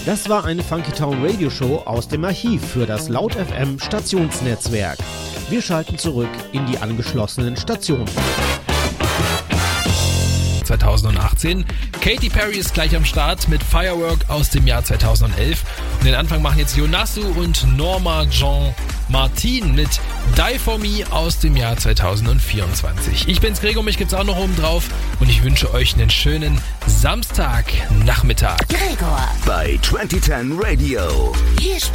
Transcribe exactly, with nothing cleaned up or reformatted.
Das war eine Funky Town Radio Show aus dem Archiv für das Laut F M Stationsnetzwerk. Wir schalten zurück in die angeschlossenen Stationen. zweitausendachtzehn. Katy Perry ist gleich am Start mit Firework aus dem Jahr zweitausendelf. Und den Anfang machen jetzt Yonasu und Norma Jean Martin mit Die For Me aus dem Jahr zweitausendvierundzwanzig. Ich bin's Gregor, mich gibt's auch noch oben drauf und ich wünsche euch einen schönen Samstagnachmittag. Gregor bei zwanzig zehn Radio. Hier